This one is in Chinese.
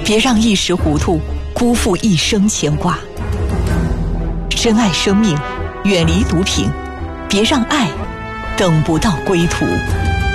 别让一时糊涂辜负一生牵挂。珍爱生命，远离毒品，别让爱等不到归途。